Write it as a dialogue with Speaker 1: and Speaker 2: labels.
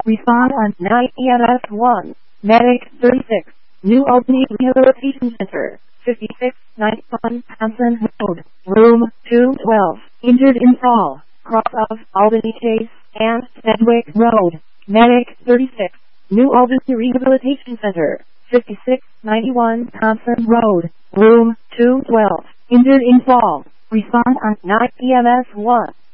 Speaker 1: Respond on 9 EMS 1. Medic 36. New Albany Rehabilitation Center. 5691 Thompson Road. Room 212. Injured in fall. Cross of Albany Chase and Sedgwick Road. Medic 36. New Albany Rehabilitation Center. 5691 Thompson Road. Room 212. Injured in fall. Respond on 9 EMS 1.